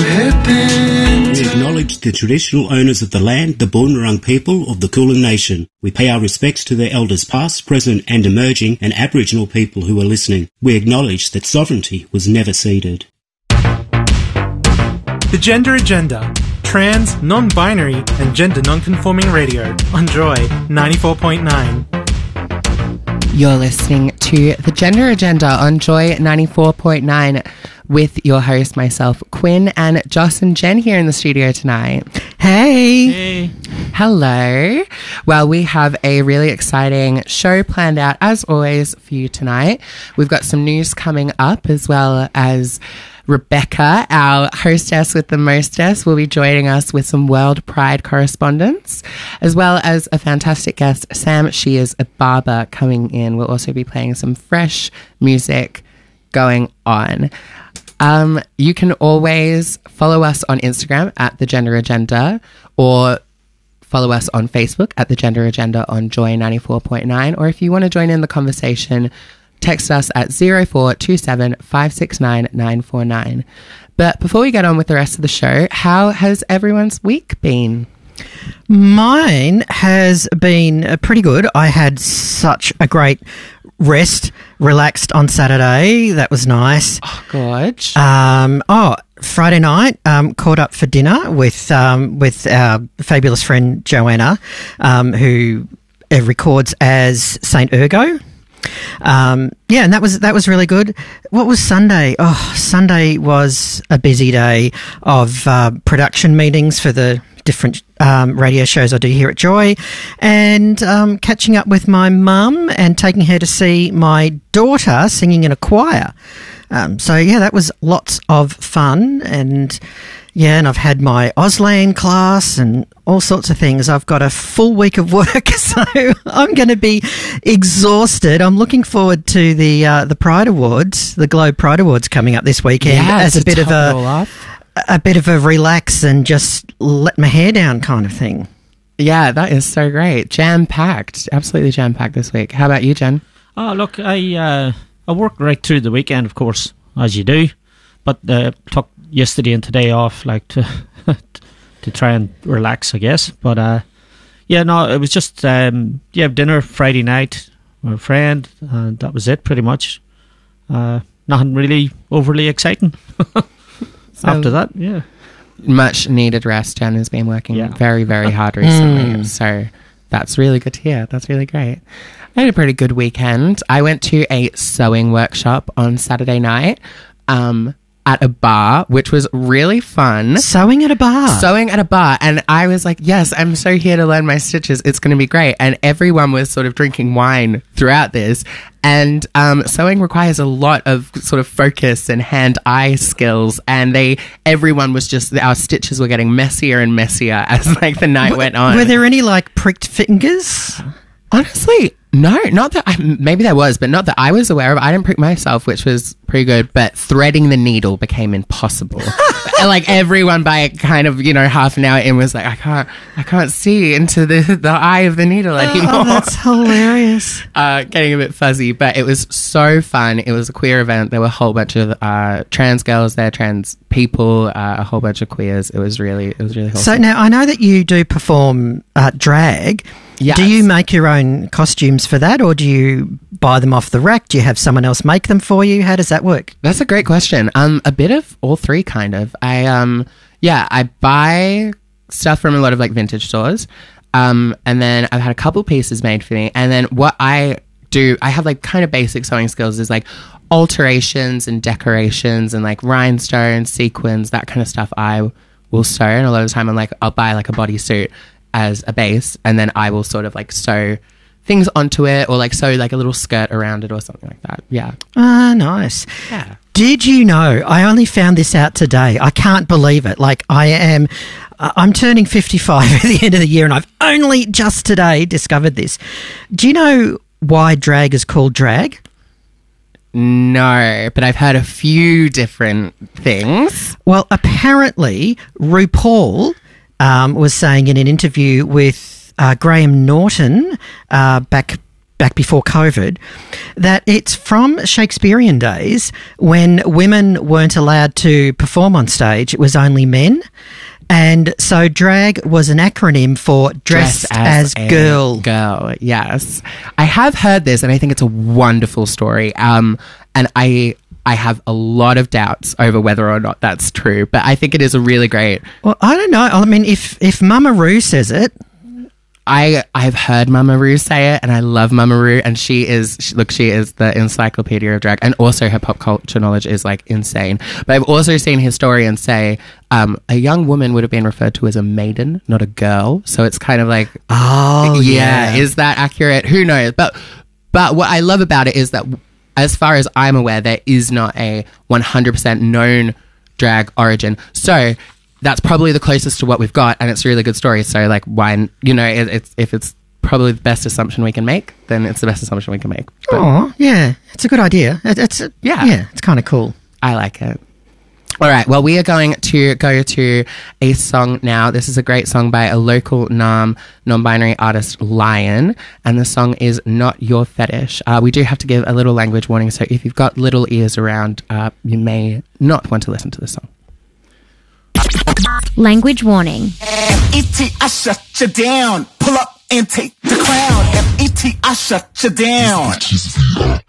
We acknowledge the traditional owners of the land, the Boon Wurrung people of the Kulin Nation. We pay our respects to their elders past, present and emerging, and Aboriginal people who are listening. We acknowledge that sovereignty was never ceded. The Gender Agenda. Trans, non-binary and gender non-conforming radio on Joy 94.9. You're listening to The Gender Agenda on Joy 94.9 with your host, myself, Quinn, and Joss and Jen here in the studio tonight. Hey. Hello. Well, we have a really exciting show planned out, as always, for you tonight. We've got some news coming up, as well as Rebecca, our hostess with the mostess, will be joining us with some World Pride correspondence, as well as a fantastic guest, Sam. She is a barber coming in. We'll also be playing some fresh music going on. You can always follow us on Instagram at The Gender Agenda, or follow us on Facebook at The Gender Agenda on Joy 94.9, or if you want to join in the conversation, text us at 0427 569 949. But before we get on with the rest of the show, how has everyone's week been? Mine has been pretty good. I had such a great rest, relaxed on Saturday. That was nice. Oh, good. Friday night, caught up for dinner with our fabulous friend Joanna, who records as Saint Ergo. And that was really good. What was Sunday? Oh, Sunday was a busy day of production meetings for the different radio shows I do here at Joy, and catching up with my mum and taking her to see my daughter singing in a choir. That was lots of fun, and I've had my Auslan class and all sorts of things. I've got a full week of work, so I'm going to be exhausted. I'm looking forward to the Pride Awards, the Globe Pride Awards coming up this weekend, as a bit of a relax and just let my hair down kind of thing. Yeah, that is so great. Jam-packed. Absolutely jam-packed this week. How about you, Jen? Oh, look, I worked right through the weekend, of course, as you do, but took yesterday and today off, like, to try and relax, I guess. But, it was just, dinner Friday night with a friend, and that was it, pretty much. Nothing really overly exciting. After that, yeah. Much needed rest. Jen has been working very, very hard recently. So that's really good to hear. That's really great. I had a pretty good weekend. I went to a sewing workshop on Saturday night at a bar, which was really fun. Sewing at a bar? Sewing at a bar. And I was like, yes, I'm so here to learn my stitches. It's going to be great. And everyone was sort of drinking wine throughout this. And sewing requires a lot of sort of focus and hand-eye skills, and everyone was just, our stitches were getting messier and messier as like the night went on. Were there any like pricked fingers? Honestly, no, not that maybe there was, but not that I was aware of. I didn't prick myself, which was pretty good, but threading the needle became impossible. And like everyone by kind of, half an hour in was like, I can't see into the eye of the needle anymore. Oh, that's hilarious. Getting a bit fuzzy, but it was so fun. It was a queer event. There were a whole bunch of trans girls there, trans people, a whole bunch of queers. It was really wholesome. So now I know that you do perform drag. Yes. Do you make your own costumes for that, or do you buy them off the rack? Do you have someone else make them for you? How does that work? That's a great question. A bit of all three, kind of. I buy stuff from a lot of like vintage stores, and then I've had a couple pieces made for me. And then what I do, I have like kind of basic sewing skills, is like alterations and decorations and like rhinestones, sequins, that kind of stuff I will sew. And a lot of the time I'll buy like a bodysuit as a base, and then I will sort of like sew things onto it, or like sew like a little skirt around it or something like that. Yeah. Ah, nice. Yeah. Did you know, I only found this out today. I can't believe it. Like I'm turning 55 at the end of the year, and I've only just today discovered this. Do you know why drag is called drag? No, but I've heard a few different things. Well, apparently RuPaul was saying in an interview with Graham Norton back back before COVID, that it's from Shakespearean days when women weren't allowed to perform on stage. It was only men. And so drag was an acronym for dressed as girl. Girl, yes. I have heard this, and I think it's a wonderful story. And I have a lot of doubts over whether or not that's true, but I think it is a really great... Well, I don't know. I mean, if Mama Roo says it... I've heard Mama Roo say it, and I love Mama Roo, and she is the encyclopedia of drag, and also her pop culture knowledge is like insane. But I've also seen historians say a young woman would have been referred to as a maiden, not a girl. So it's kind of like, yeah, is that accurate? Who knows? But what I love about it is that, as far as I'm aware, there is not a 100% known drag origin. So that's probably the closest to what we've got, and it's a really good story. So, like, why, you know, if it's probably the best assumption we can make, then it's the best assumption we can make. Oh, yeah, it's a good idea. It's kind of cool. I like it. All right, well, we are going to go to a song now. This is a great song by a local non-binary artist, Lion, and the song is Not Your Fetish. We do have to give a little language warning, so if you've got little ears around, you may not want to listen to this song. Language warning. F.E.T. I shut you down. Pull up and take the crown. F.E.T. I shut you down.